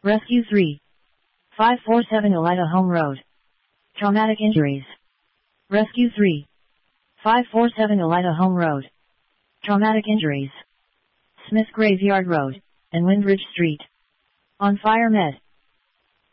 Rescue 3. 547 Elida Home Road. Traumatic injuries. Rescue 3. 547 Elida Home Road. Traumatic injuries. Smith Graveyard Road, and Windridge Street. On Fire Med.